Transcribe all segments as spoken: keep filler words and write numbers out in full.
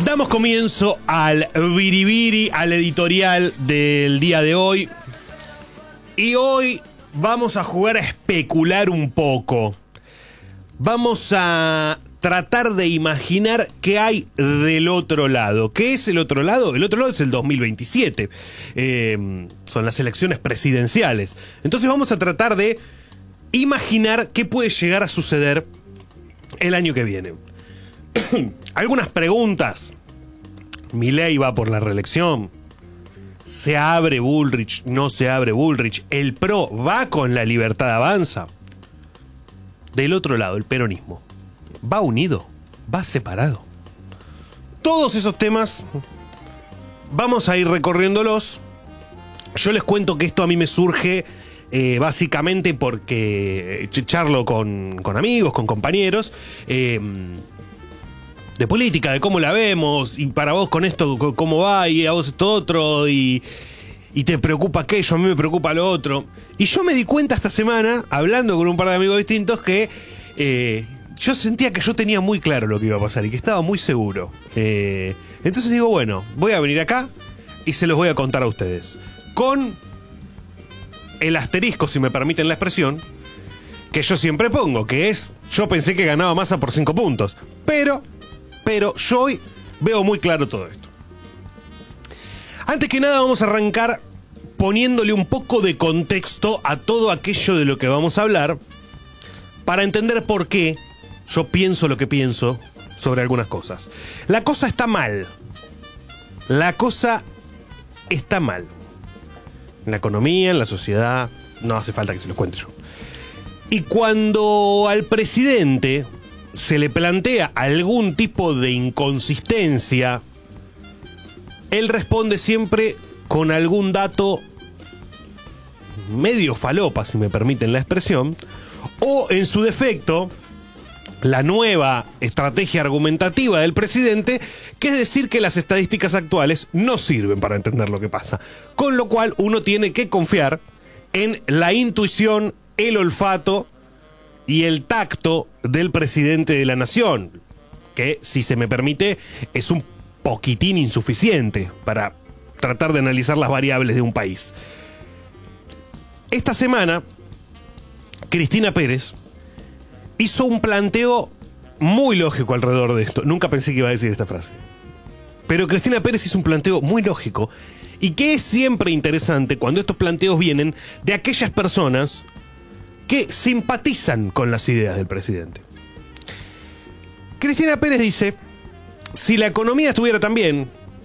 Damos comienzo al biribiri, al editorial del día de hoy. Y hoy vamos a jugar a especular un poco. Vamos a tratar de imaginar qué hay del otro lado. ¿Qué es el otro lado? El otro lado es el dos mil veintisiete. Eh, son las elecciones presidenciales. Entonces vamos a tratar de imaginar qué puede llegar a suceder el año que viene. Algunas preguntas. ¿Milei va por la reelección? ¿Se abre Bullrich? ¿No se abre Bullrich? ¿El PRO va con la Libertad Avanza? Del otro lado, el peronismo. ¿Va unido? ¿Va separado? Todos esos temas vamos a ir recorriéndolos. Yo les cuento que esto a mí me surge eh, básicamente porque charlo con, con amigos, con compañeros, eh, de política, de cómo la vemos, y para vos con esto cómo va, y a vos esto otro, y, y te preocupa aquello, a mí me preocupa lo otro. Y yo me di cuenta esta semana, hablando con un par de amigos distintos, que eh, yo sentía que yo tenía muy claro lo que iba a pasar y que estaba muy seguro. Eh, entonces digo, bueno, voy a venir acá y se los voy a contar a ustedes. Con el asterisco, si me permiten la expresión, que yo siempre pongo, que es, yo pensé que ganaba Massa por cinco puntos, pero... Pero yo hoy veo muy claro todo esto. Antes que nada vamos a arrancar poniéndole un poco de contexto a todo aquello de lo que vamos a hablar, para entender por qué yo pienso lo que pienso sobre algunas cosas. La cosa está mal. La cosa está mal. En la economía, en la sociedad, no hace falta que se los cuente yo. Y cuando al presidente se le plantea algún tipo de inconsistencia, él responde siempre con algún dato medio falopa, si me permiten la expresión, o en su defecto, la nueva estrategia argumentativa del presidente, que es decir que las estadísticas actuales no sirven para entender lo que pasa. Con lo cual uno tiene que confiar en la intuición, el olfato y el tacto del presidente de la nación, que, si se me permite, es un poquitín insuficiente para tratar de analizar las variables de un país. Esta semana, Cristina Pérez hizo un planteo muy lógico alrededor de esto. Nunca pensé que iba a decir esta frase. Pero Cristina Pérez hizo un planteo muy lógico y que es siempre interesante cuando estos planteos vienen de aquellas personas que simpatizan con las ideas del presidente. Cristina Pérez dice, si la economía estuviera tan bien,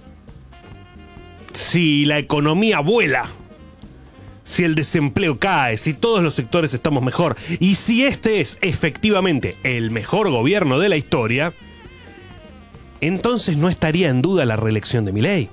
si la economía vuela, si el desempleo cae, si todos los sectores estamos mejor, y si este es efectivamente el mejor gobierno de la historia, entonces no estaría en duda la reelección de Milei.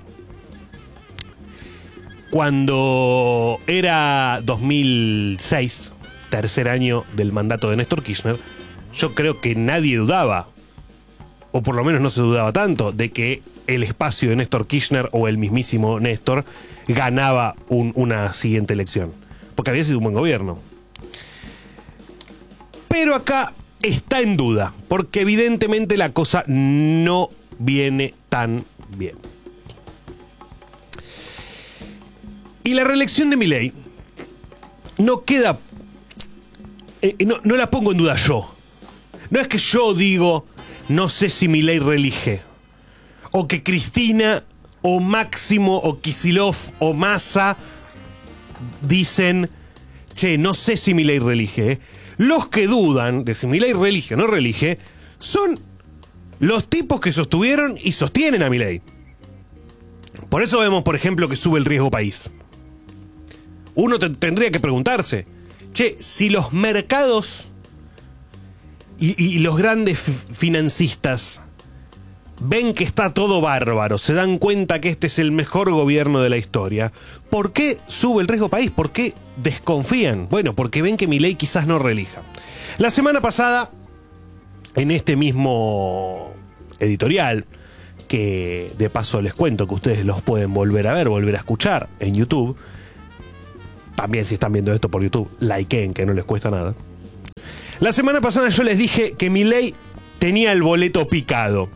Cuando era dos mil seis... tercer año del mandato de Néstor Kirchner, yo creo que nadie dudaba, o por lo menos no se dudaba tanto, de que el espacio de Néstor Kirchner o el mismísimo Néstor ganaba un, una siguiente elección, porque había sido un buen gobierno. Pero acá está en duda, porque evidentemente la cosa no viene tan bien. Y la reelección de Milei no queda... Eh, no, no la pongo en duda yo. No es que yo digo, no sé si Milei reelige, o que Cristina, o Máximo, o Kicillof, o Massa dicen, che, no sé si Milei reelige. Los que dudan de si Milei reelige o no reelige son los tipos que sostuvieron y sostienen a Milei. Por eso vemos, por ejemplo, que sube el riesgo país. Uno te- tendría que preguntarse, che, si los mercados y, y los grandes f- financistas ven que está todo bárbaro, se dan cuenta que este es el mejor gobierno de la historia, ¿por qué sube el riesgo país? ¿Por qué desconfían? Bueno, porque ven que Milei quizás no reelija. La semana pasada, en este mismo editorial, que de paso les cuento que ustedes los pueden volver a ver, volver a escuchar en YouTube. También, si están viendo esto por YouTube, likeen, que no les cuesta nada. La semana pasada yo les dije que Milei tenía el boleto picado.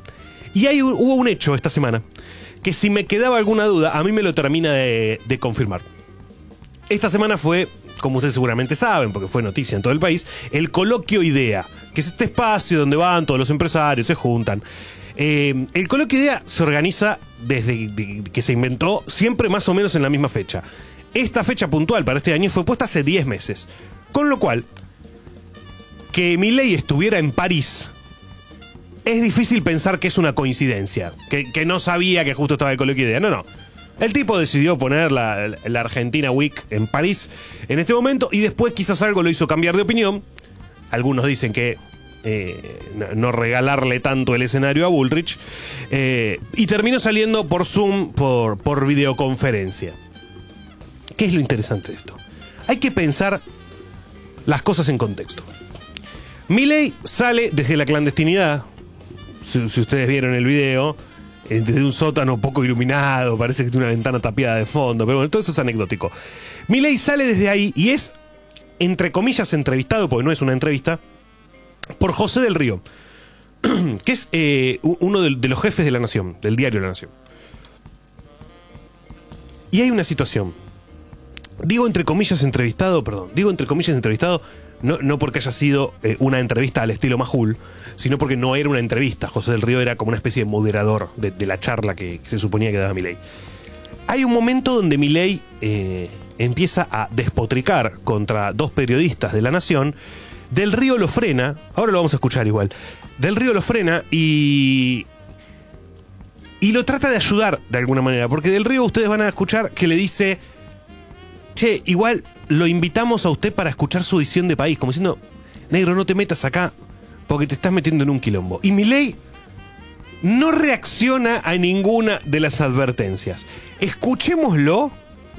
Y hay, hubo un hecho esta semana que si me quedaba alguna duda, a mí me lo termina de, de confirmar. Esta semana fue, como ustedes seguramente saben, porque fue noticia en todo el país, el Coloquio IDEA, que es este espacio donde van todos los empresarios, se juntan. Eh, el Coloquio IDEA se organiza desde de, de que se inventó, siempre más o menos en la misma fecha. Esta fecha puntual para este año fue puesta hace diez meses. Con lo cual, que Milei estuviera en París, es difícil pensar que es una coincidencia, que, que no sabía que justo estaba el Coloquio IDEA. No, no. El tipo decidió poner la, la Argentina Week en París en este momento y después quizás algo lo hizo cambiar de opinión. Algunos dicen que eh, no, no regalarle tanto el escenario a Bullrich. Eh, y terminó saliendo por Zoom, por, por videoconferencia. ¿Qué es lo interesante de esto? Hay que pensar las cosas en contexto. Milei sale desde la clandestinidad, si, si ustedes vieron el video, eh, desde un sótano poco iluminado, parece que tiene una ventana tapiada de fondo, pero bueno, todo eso es anecdótico. Milei sale desde ahí y es, entre comillas, entrevistado, porque no es una entrevista, por José del Río, que es eh, uno de, de los jefes de La Nación, del diario La Nación. Y hay una situación. Digo entre comillas entrevistado, perdón, digo entre comillas entrevistado, no, no porque haya sido eh, una entrevista al estilo Majul, sino porque no era una entrevista. José del Río era como una especie de moderador de, de la charla que, que se suponía que daba Milei. Hay un momento donde Milei eh, empieza a despotricar contra dos periodistas de La Nación. Del Río lo frena, ahora lo vamos a escuchar igual. Del Río lo frena y... y lo trata de ayudar de alguna manera, porque Del Río ustedes van a escuchar que le dice... Che, igual lo invitamos a usted para escuchar su visión de país, como diciendo, negro, no te metas acá porque te estás metiendo en un quilombo. Y Milei no reacciona a ninguna de las advertencias. Escuchémoslo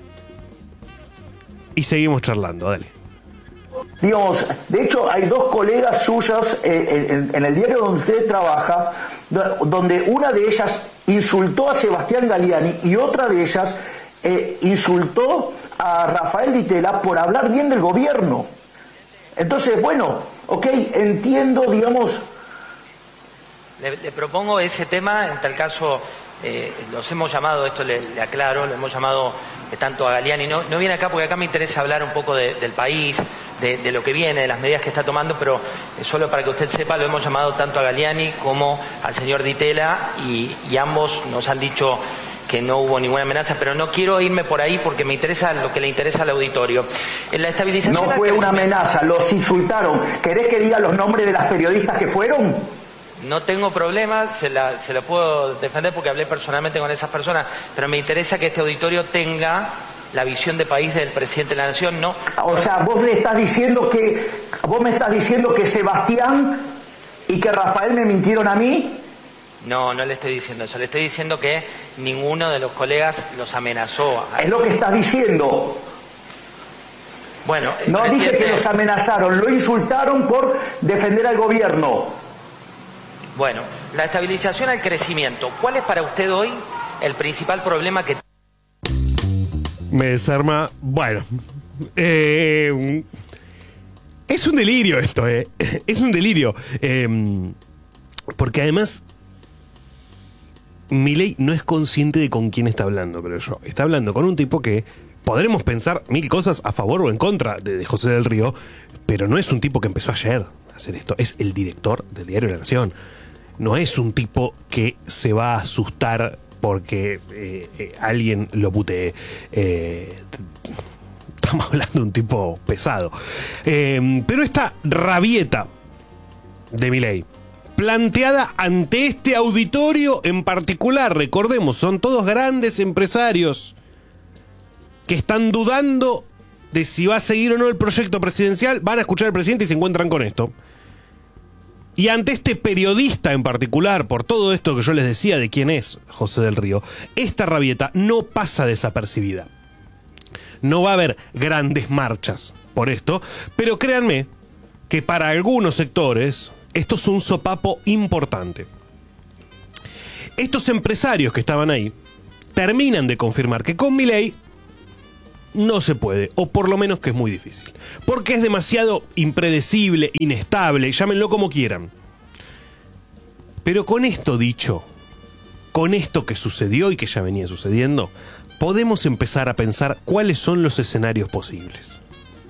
y seguimos charlando, dale. Digamos, de hecho hay dos colegas suyas eh, en, en el diario donde usted trabaja, donde una de ellas insultó a Sebastián Galliani y otra de ellas eh, insultó a Rafael Ditela por hablar bien del gobierno. Entonces, bueno, ok, entiendo, digamos... Le, le propongo ese tema, en tal caso, eh, los hemos llamado, esto le, le aclaro, lo hemos llamado eh, tanto a Galliani, no, no viene acá porque acá me interesa hablar un poco de, del país, de, de lo que viene, de las medidas que está tomando, pero eh, solo para que usted sepa, lo hemos llamado tanto a Galliani como al señor Ditela y, y ambos nos han dicho que no hubo ninguna amenaza, pero no quiero irme por ahí porque me interesa lo que le interesa al auditorio. En la estabilización... No fue una amenaza, los insultaron. ¿Querés que diga los nombres de las periodistas que fueron? No tengo problema, se la, se la puedo defender porque hablé personalmente con esas personas, pero me interesa que este auditorio tenga la visión de país del presidente de la Nación, ¿no? O sea, vos le estás diciendo que, vos me estás diciendo que Sebastián y que Rafael me mintieron a mí. No, no le estoy diciendo eso. Le estoy diciendo que ninguno de los colegas los amenazó. Es lo que estás diciendo. Bueno, no presidente... dije que los amenazaron, lo insultaron por defender al gobierno. Bueno, la estabilización al crecimiento. ¿Cuál es para usted hoy el principal problema que... Me desarma... Bueno... Eh, es un delirio esto, eh. Es un delirio. Eh, porque además... Milei no es consciente de con quién está hablando, pero yo. Está hablando con un tipo que podremos pensar mil cosas a favor o en contra de, de José del Río, pero no es un tipo que empezó ayer a hacer esto. Es el director del diario La Nación. No es un tipo que se va a asustar porque eh, eh, alguien lo putee. Eh, estamos hablando de un tipo pesado. Eh, pero esta rabieta de Milei, planteada ante este auditorio en particular, recordemos, son todos grandes empresarios que están dudando de si va a seguir o no el proyecto presidencial, van a escuchar al presidente y se encuentran con esto. Y ante este periodista en particular, por todo esto que yo les decía de quién es José del Río, esta rabieta no pasa desapercibida. No va a haber grandes marchas por esto, pero créanme que para algunos sectores esto es un sopapo importante. Estos empresarios que estaban ahí terminan de confirmar que con Milei no se puede, o por lo menos que es muy difícil, porque es demasiado impredecible, inestable, llámenlo como quieran. Pero con esto dicho, con esto que sucedió y que ya venía sucediendo, podemos empezar a pensar cuáles son los escenarios posibles.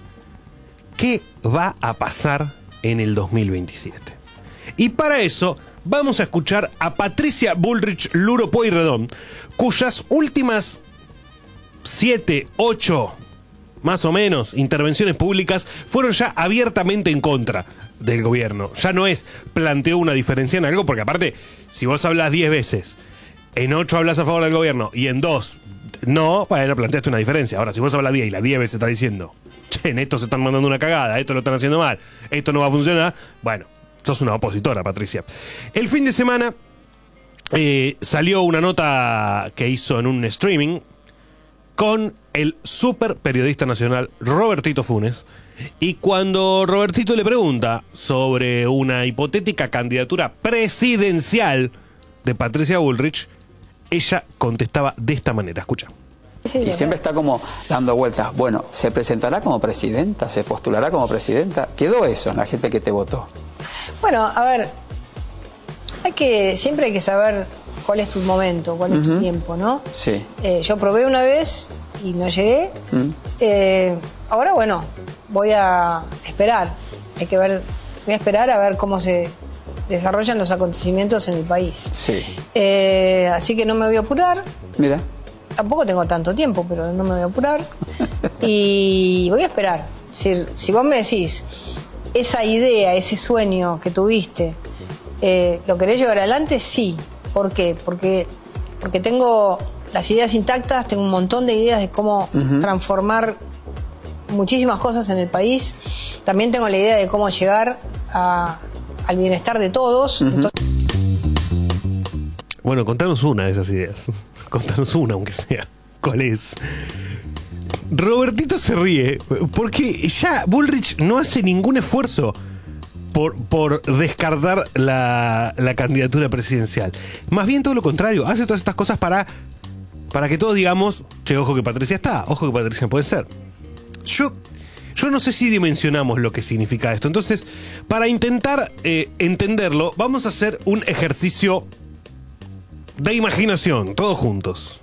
¿Qué va a pasar en el dos mil veintisiete? Y para eso vamos a escuchar a Patricia Bullrich Luro Pueyrredón, cuyas últimas siete, ocho, más o menos, intervenciones públicas fueron ya abiertamente en contra del gobierno. Ya no es planteó una diferencia en algo, porque aparte, si vos hablas diez veces, en ocho hablas a favor del gobierno y en dos no, bueno, planteaste una diferencia. Ahora, si vos hablas diez y las diez veces está diciendo, che, en esto se están mandando una cagada, esto lo están haciendo mal, esto no va a funcionar, bueno, sos una opositora, Patricia. El fin de semana eh, salió una nota que hizo en un streaming con el super periodista nacional Robertito Funes. Y cuando Robertito le pregunta sobre una hipotética candidatura presidencial de Patricia Bullrich, ella contestaba de esta manera. Escucha. Y siempre está como dando vueltas. Bueno, ¿se presentará como presidenta? ¿Se postulará como presidenta? Quedó eso en la gente que te votó. Bueno, a ver, hay que siempre hay que saber cuál es tu momento, cuál es uh-huh. tu tiempo, ¿no? Sí. Eh, yo probé una vez y no llegué. Uh-huh. Eh, ahora, bueno, voy a esperar. Hay que ver, voy a esperar a ver cómo se desarrollan los acontecimientos en el país. Sí. Eh, así que no me voy a apurar. Mira. Tampoco tengo tanto tiempo, pero no me voy a apurar. Y voy a esperar. Si, si vos me decís, esa idea, ese sueño que tuviste, eh, ¿lo querés llevar adelante? Sí. ¿Por qué? Porque, porque tengo las ideas intactas, tengo un montón de ideas de cómo uh-huh. transformar muchísimas cosas en el país. También tengo la idea de cómo llegar a, al bienestar de todos. Uh-huh. Entonces... Bueno, contanos una de esas ideas. Contanos una, aunque sea. ¿Cuál es? Robertito se ríe porque ya Bullrich no hace ningún esfuerzo por, por descartar la, la candidatura presidencial. Más bien todo lo contrario, hace todas estas cosas para, para que todos digamos, che, ojo que Patricia está, ojo que Patricia puede ser. Yo, yo no sé si dimensionamos lo que significa esto. Entonces, para intentar eh, entenderlo, vamos a hacer un ejercicio de imaginación, todos juntos.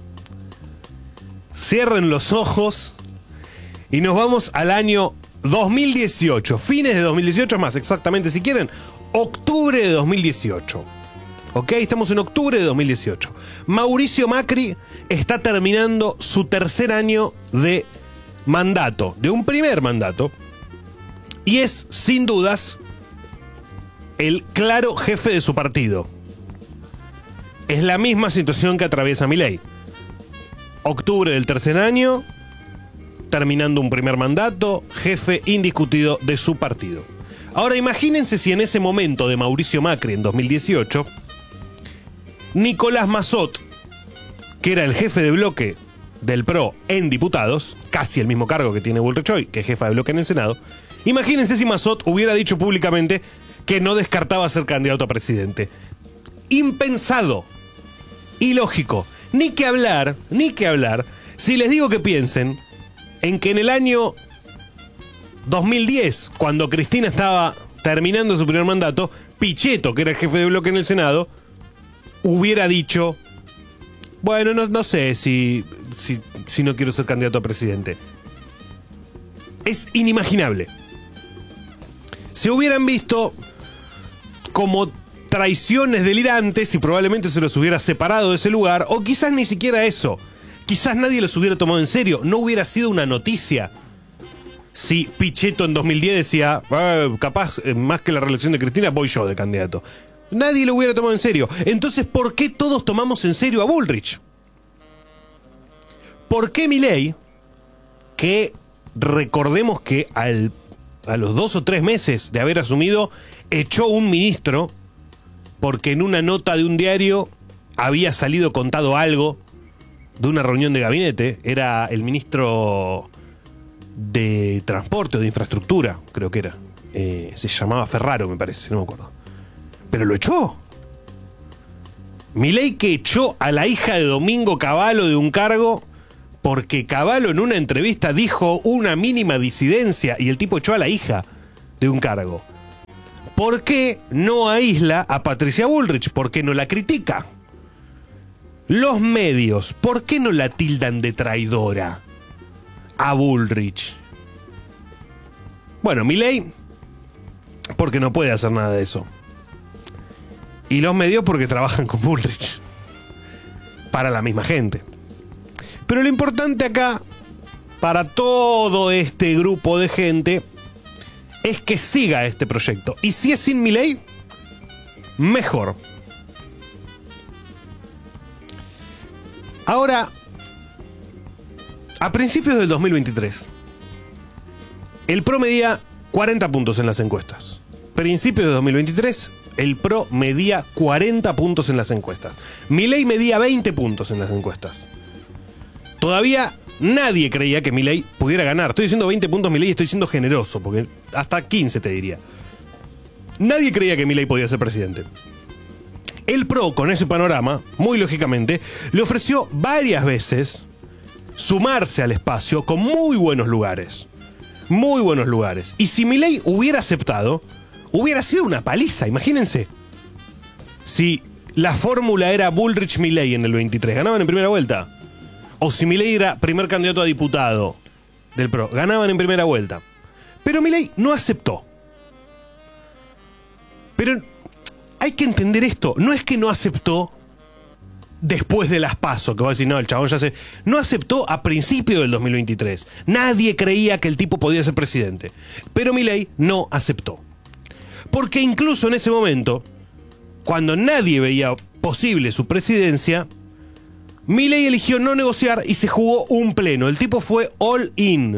Cierren los ojos y nos vamos al año dos mil dieciocho, fines de dos mil dieciocho, más exactamente si quieren, octubre de dos mil dieciocho. Ok, estamos en octubre de dos mil dieciocho. Mauricio Macri está terminando su tercer año de mandato, de un primer mandato, y es, sin dudas, el claro jefe de su partido. Es la misma situación que atraviesa Milei. Octubre del tercer año, terminando un primer mandato, jefe indiscutido de su partido. Ahora imagínense si en ese momento de Mauricio Macri en dos mil dieciocho, Nicolás Mazzot, que era el jefe de bloque del P R O en diputados, casi el mismo cargo que tiene Bullrich hoy, que es jefa de bloque en el Senado, imagínense si Mazzot hubiera dicho públicamente que no descartaba ser candidato a presidente. Impensado, ilógico, ni que hablar, ni que hablar, si les digo que piensen en que en el año dos mil diez, cuando Cristina estaba terminando su primer mandato, Pichetto, que era el jefe de bloque en el Senado, hubiera dicho, bueno, no, no sé si, si, si no quiero ser candidato a presidente. Es inimaginable. Se hubieran visto como traiciones delirantes y probablemente se los hubiera separado de ese lugar, o quizás ni siquiera eso. Quizás nadie los hubiera tomado en serio. No hubiera sido una noticia si Pichetto en dos mil diez decía, ah, capaz, eh, más que la reelección de Cristina, voy yo de candidato. Nadie lo hubiera tomado en serio. Entonces, ¿por qué todos tomamos en serio a Bullrich? ¿Por qué Milei, que recordemos que al, a los dos o tres meses de haber asumido, echó un ministro porque en una nota de un diario había salido contado algo de una reunión de gabinete? Era el ministro de Transporte o de Infraestructura, creo que era. Eh, se llamaba Ferraro, me parece, no me acuerdo. Pero lo echó. Milei, que echó a la hija de Domingo Cavallo de un cargo porque Cavallo en una entrevista dijo una mínima disidencia y el tipo echó a la hija de un cargo. ¿Por qué no aísla a Patricia Bullrich? ¿Por qué no la critica? Los medios, ¿por qué no la tildan de traidora a Bullrich? Bueno, Milei, porque no puede hacer nada de eso. Y los medios porque trabajan con Bullrich. Para la misma gente. Pero lo importante acá, para todo este grupo de gente, es que siga este proyecto. Y si es sin Milei, mejor. Ahora, a principios del dos mil veintitrés, el P R O medía cuarenta puntos en las encuestas. Principios de dos mil veintitrés, el P R O medía cuarenta puntos en las encuestas. Milei medía veinte puntos en las encuestas. Todavía nadie creía que Milei pudiera ganar. Estoy diciendo veinte puntos Milei y estoy siendo generoso, porque hasta quince te diría. Nadie creía que Milei podía ser presidente. El P R O, con ese panorama, muy lógicamente, le ofreció varias veces sumarse al espacio con muy buenos lugares. Muy buenos lugares. Y si Milei hubiera aceptado, hubiera sido una paliza, imagínense. Si la fórmula era Bullrich-Milei en el veintitrés, ¿ganaban en primera vuelta? O si Milei era primer candidato a diputado del P R O, ganaban en primera vuelta. Pero Milei no aceptó. Pero hay que entender esto, no es que no aceptó después de las PASO, que va a decir, no, el chabón ya se... No aceptó a principio del dos mil veintitrés. Nadie creía que el tipo podía ser presidente. Pero Milei no aceptó. Porque incluso en ese momento, cuando nadie veía posible su presidencia, Milei eligió no negociar y se jugó un pleno. El tipo fue all in.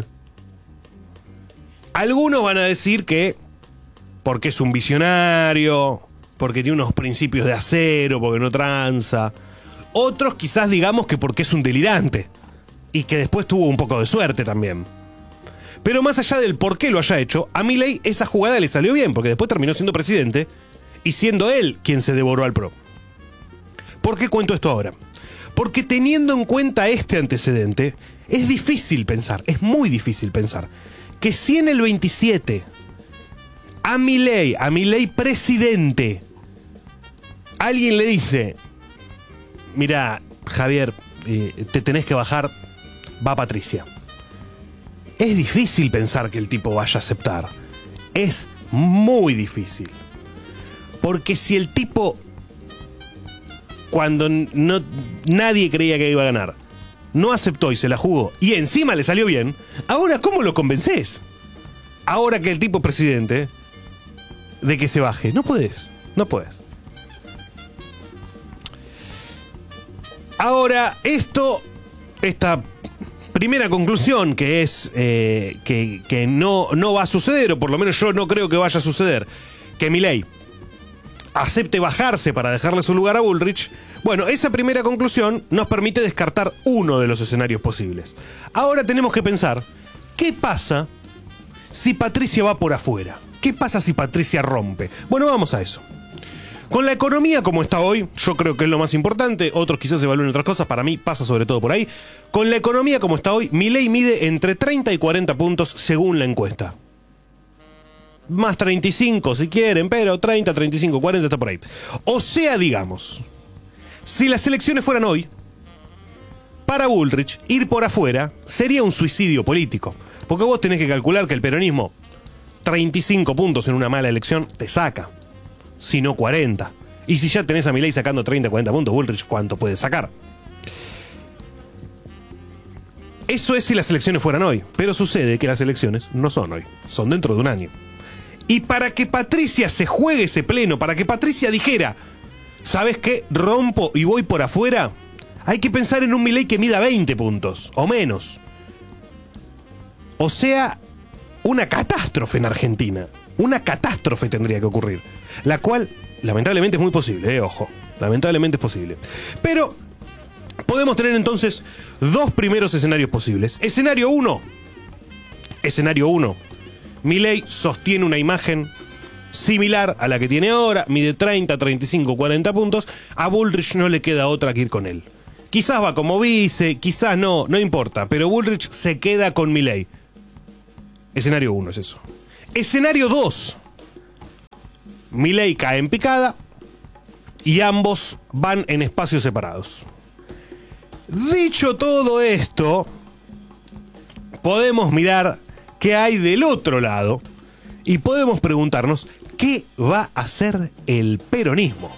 Algunos van a decir que porque es un visionario, porque tiene unos principios de acero, porque no tranza. Otros quizás digamos que porque es un delirante y que después tuvo un poco de suerte también. Pero más allá del por qué lo haya hecho, a Milei esa jugada le salió bien, porque después terminó siendo presidente y siendo él quien se devoró al P R O. ¿Por qué cuento esto ahora? Porque teniendo en cuenta este antecedente, es difícil pensar, es muy difícil pensar, que si en el veintisiete a Milei, a Milei presidente, alguien le dice, mira, Javier, eh, te tenés que bajar, va Patricia. Es difícil pensar que el tipo vaya a aceptar. Es muy difícil. Porque si el tipo, cuando no, nadie creía que iba a ganar, no aceptó y se la jugó, y encima le salió bien, ahora ¿cómo lo convences? Ahora que el tipo es presidente, de que se baje. No puedes, no puedes. Ahora, esto, esta primera conclusión, que es eh, que, que no, no va a suceder, o por lo menos yo no creo que vaya a suceder, que Milei acepte bajarse para dejarle su lugar a Bullrich. Bueno, esa primera conclusión nos permite descartar uno de los escenarios posibles. Ahora tenemos que pensar, ¿qué pasa si Patricia va por afuera? ¿Qué pasa si Patricia rompe? Bueno, vamos a eso. Con la economía como está hoy, yo creo que es lo más importante, otros quizás evalúen otras cosas, para mí pasa sobre todo por ahí. Con la economía como está hoy, Milei mide entre treinta y cuarenta puntos según la encuesta. Más treinta y cinco si quieren, pero treinta, treinta y cinco, cuarenta está por ahí. O sea, digamos, si las elecciones fueran hoy, para Bullrich, ir por afuera sería un suicidio político. Porque vos tenés que calcular que el peronismo, treinta y cinco puntos en una mala elección, te saca. Si no cuarenta. Y si ya tenés a Milei sacando treinta, cuarenta puntos, Bullrich, ¿cuánto puede sacar? Eso es si las elecciones fueran hoy. Pero sucede que las elecciones no son hoy. Son dentro de un año. Y para que Patricia se juegue ese pleno, para que Patricia dijera, ¿sabes qué? Rompo y voy por afuera, hay que pensar en un Milei que mida veinte puntos, o menos. O sea, una catástrofe en Argentina. Una catástrofe tendría que ocurrir. La cual, lamentablemente, es muy posible, eh, ojo. Lamentablemente es posible. Pero podemos tener entonces dos primeros escenarios posibles. Escenario uno. Escenario uno. Milei sostiene una imagen similar a la que tiene ahora, mide treinta, treinta y cinco, cuarenta puntos. A Bullrich no le queda otra que ir con él. Quizás va como vice, quizás no, no importa. Pero Bullrich se queda con Milei. Escenario uno es eso. Escenario dos. Milei cae en picada y ambos van en espacios separados. Dicho todo esto, podemos mirar qué hay del otro lado y podemos preguntarnos qué va a hacer el peronismo.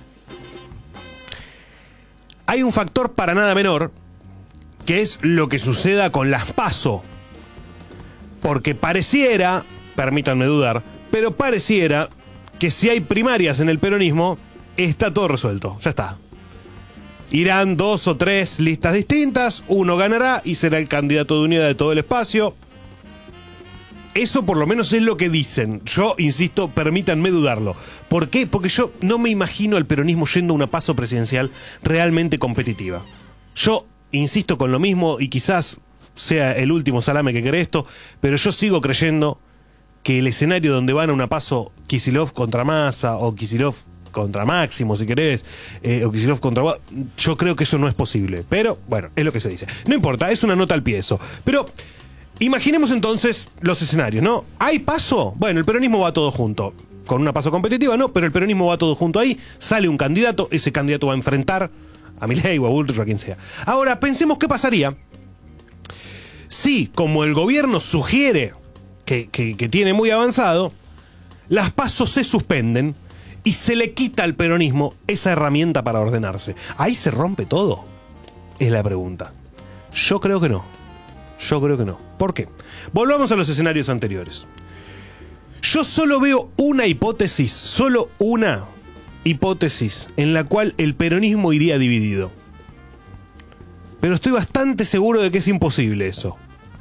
Hay un factor para nada menor, que es lo que suceda con las PASO. Porque pareciera, permítanme dudar, pero pareciera que si hay primarias en el peronismo, está todo resuelto, ya está. Irán dos o tres listas distintas, uno ganará y será el candidato de unidad de todo el espacio. Eso por lo menos es lo que dicen. Yo, insisto, permítanme dudarlo. ¿Por qué? Porque yo no me imagino al peronismo yendo a una PASO presidencial realmente competitiva. Yo insisto con lo mismo y quizás sea el último salame que cree esto, pero yo sigo creyendo que el escenario donde van a una PASO Kicillof contra Massa o Kicillof contra Máximo, si querés, eh, o Kicillof contra... Yo creo que eso no es posible, pero bueno, es lo que se dice. No importa, es una nota al pie eso. Pero imaginemos entonces los escenarios, ¿no? ¿Hay PASO? Bueno, el peronismo va todo junto. Con una PASO competitiva, no, pero el peronismo va todo junto ahí. Sale un candidato, ese candidato va a enfrentar a Milei o a Bullrich o a quien sea. Ahora, pensemos qué pasaría si, como el gobierno sugiere que, que, que tiene muy avanzado, las PASO se suspenden y se le quita al peronismo esa herramienta para ordenarse. ¿Ahí se rompe todo? Es la pregunta. Yo creo que no. Yo creo que no. ¿Por qué? Volvamos a los escenarios anteriores. Yo solo veo una hipótesis, solo una hipótesis en la cual el peronismo iría dividido. Pero estoy bastante seguro de que es imposible eso.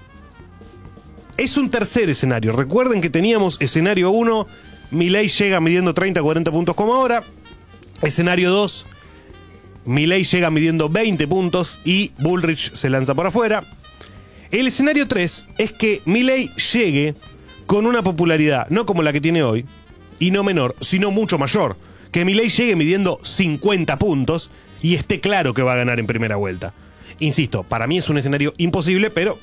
Es un tercer escenario. Recuerden que teníamos escenario uno, Milei llega midiendo treinta a cuarenta puntos como ahora. Escenario dos, Milei llega midiendo veinte puntos y Bullrich se lanza por afuera. El escenario tres es que Milei llegue con una popularidad, no como la que tiene hoy, y no menor, sino mucho mayor. Que Milei llegue midiendo cincuenta puntos y esté claro que va a ganar en primera vuelta. Insisto, para mí es un escenario imposible, pero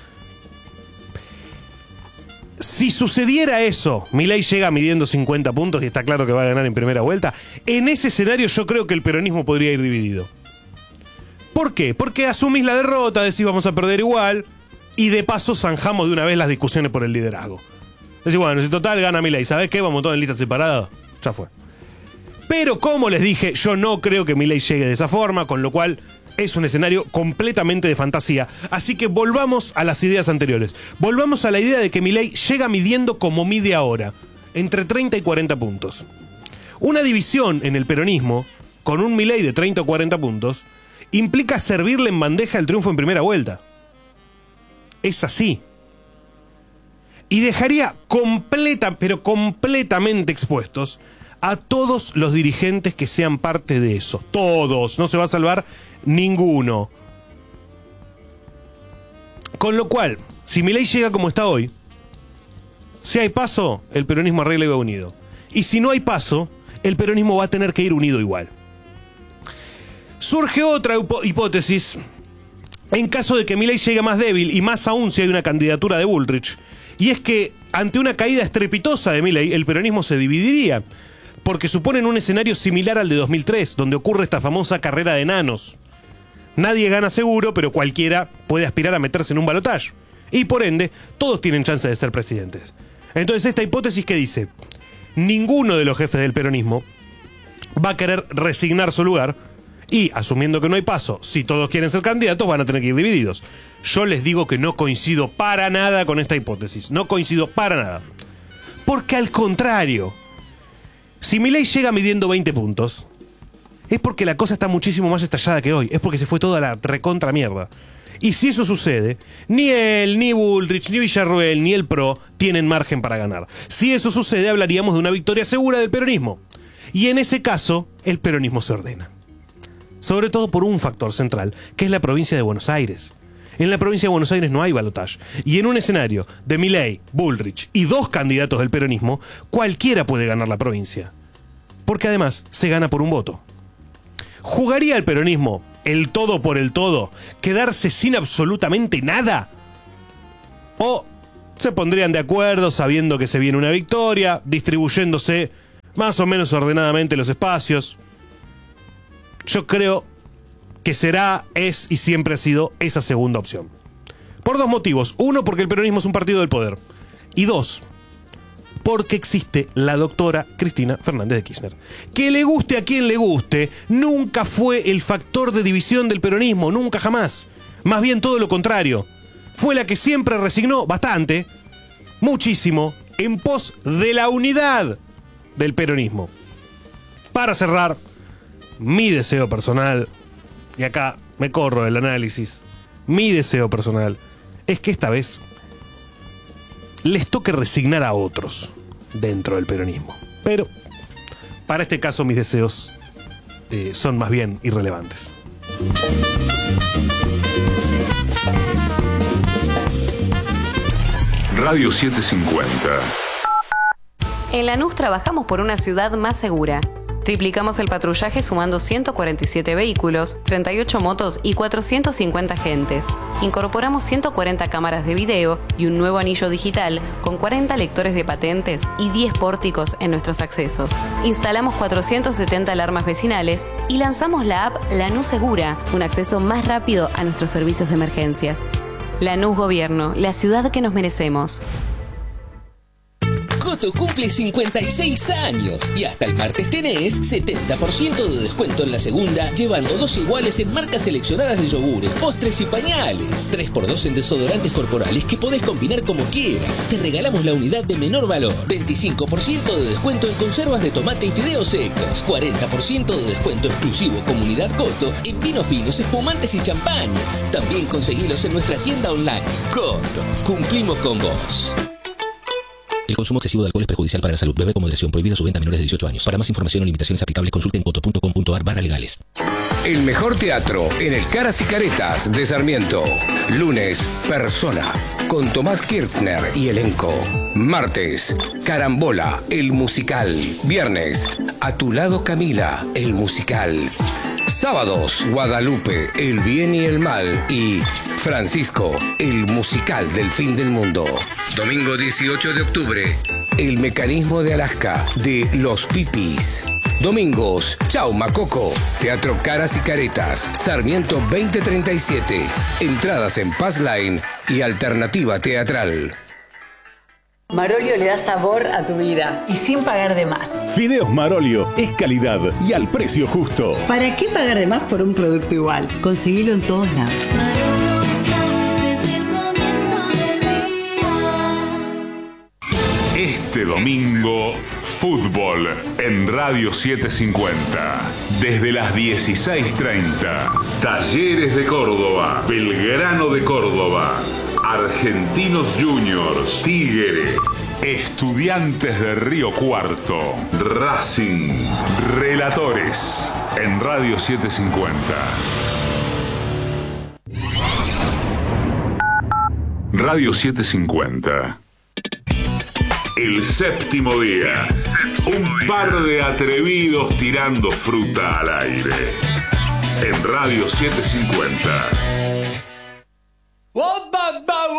si sucediera eso, Milei llega midiendo cincuenta puntos y está claro que va a ganar en primera vuelta, en ese escenario yo creo que el peronismo podría ir dividido. ¿Por qué? Porque asumís la derrota, decís vamos a perder igual, y de paso zanjamos de una vez las discusiones por el liderazgo. Decís, bueno, si total gana Milei, ¿sabés qué? Vamos todos en listas separadas. Ya fue. Pero como les dije, yo no creo que Milei llegue de esa forma, con lo cual es un escenario completamente de fantasía. Así que volvamos a las ideas anteriores. Volvamos a la idea de que Milei llega midiendo como mide ahora, entre treinta y cuarenta puntos. Una división en el peronismo, con un Milei de treinta o cuarenta puntos, implica servirle en bandeja el triunfo en primera vuelta. Es así. Y dejaría completa, pero completamente expuestos a todos los dirigentes que sean parte de eso. Todos. No se va a salvar ninguno. Con lo cual, si Milei llega como está hoy, si hay paso, el peronismo arregla y va unido. Y si no hay paso, el peronismo va a tener que ir unido igual. Surge otra hipótesis en caso de que Milei llegue más débil, y más aún si hay una candidatura de Bullrich, y es que ante una caída estrepitosa de Milei, el peronismo se dividiría, porque suponen un escenario similar al de dos mil tres, donde ocurre esta famosa carrera de enanos. Nadie gana seguro, pero cualquiera puede aspirar a meterse en un balotaje, y por ende, todos tienen chance de ser presidentes. Entonces esta hipótesis que dice, ninguno de los jefes del peronismo va a querer resignar su lugar, y, asumiendo que no hay paso, si todos quieren ser candidatos, van a tener que ir divididos. Yo les digo que no coincido para nada con esta hipótesis. No coincido para nada. Porque al contrario, si Milei llega midiendo veinte puntos, es porque la cosa está muchísimo más estallada que hoy. Es porque se fue toda la recontra mierda. Y si eso sucede, ni él, ni Bullrich, ni Villarruel, ni el P R O tienen margen para ganar. Si eso sucede, hablaríamos de una victoria segura del peronismo. Y en ese caso, el peronismo se ordena. Sobre todo por un factor central, que es la provincia de Buenos Aires. En la provincia de Buenos Aires no hay balotaje. Y en un escenario de Milei, Bullrich y dos candidatos del peronismo, cualquiera puede ganar la provincia. Porque además se gana por un voto. ¿Jugaría el peronismo el todo por el todo, quedarse sin absolutamente nada? ¿O se pondrían de acuerdo sabiendo que se viene una victoria, distribuyéndose más o menos ordenadamente los espacios? Yo creo que será, es y siempre ha sido esa segunda opción. Por dos motivos. Uno, porque el peronismo es un partido del poder. Y dos, porque existe la doctora Cristina Fernández de Kirchner. Que le guste a quien le guste, nunca fue el factor de división del peronismo, nunca jamás. Más bien todo lo contrario. Fue la que siempre resignó bastante, muchísimo, en pos de la unidad del peronismo. Para cerrar, mi deseo personal, y acá me corro del análisis, mi deseo personal es que esta vez les toque resignar a otros dentro del peronismo. Pero, para este caso, mis deseos eh, son más bien irrelevantes. Radio setecientos cincuenta. En Lanús trabajamos por una ciudad más segura. Triplicamos el patrullaje sumando ciento cuarenta y siete vehículos, treinta y ocho motos y cuatrocientos cincuenta agentes. Incorporamos ciento cuarenta cámaras de video y un nuevo anillo digital con cuarenta lectores de patentes y diez pórticos en nuestros accesos. Instalamos cuatrocientas setenta alarmas vecinales y lanzamos la app Lanús Segura, un acceso más rápido a nuestros servicios de emergencias. Lanús Gobierno, la ciudad que nos merecemos. Coto cumple cincuenta y seis años y hasta el martes tenés setenta por ciento de descuento en la segunda, llevando dos iguales en marcas seleccionadas de yogures, postres y pañales. tres por dos en desodorantes corporales que podés combinar como quieras. Te regalamos la unidad de menor valor. veinticinco por ciento de descuento en conservas de tomate y fideos secos. cuarenta por ciento de descuento exclusivo Comunidad Coto en vinos finos, espumantes y champañas. También conseguilos en nuestra tienda online. Coto, cumplimos con vos. El consumo excesivo de alcohol es perjudicial para la salud. Beber con moderación. Prohibida su venta a menores de dieciocho años. Para más información o limitaciones aplicables, consulten coto punto com punto ar barra legales. El mejor teatro en el Caras y Caretas de Sarmiento. Lunes, Persona, con Tomás Kirchner y elenco. Martes, Carambola, el musical. Viernes, A tu lado Camila, el musical. Sábados, Guadalupe, el bien y el mal. Y Francisco, el musical del fin del mundo. Domingo dieciocho de octubre, El mecanismo de Alaska, de Los Pipis. Domingos, Chau Macoco, Teatro Caras y Caretas, Sarmiento veinte treinta y siete. Entradas en Passline y Alternativa Teatral. Marolio le da sabor a tu vida y sin pagar de más. Fideos Marolio es calidad y al precio justo. ¿Para qué pagar de más por un producto igual? Conseguilo en todos lados. Marolio está desde el comienzo del día. Este domingo, fútbol en Radio setecientos cincuenta. Desde las dieciséis treinta. Talleres de Córdoba, Belgrano de Córdoba, Argentinos Juniors, Tigre, Estudiantes de Río Cuarto, Racing, Relatores en Radio setecientos cincuenta. Radio setecientos cincuenta. El séptimo día. Un par de atrevidos tirando fruta al aire. En Radio setecientos cincuenta.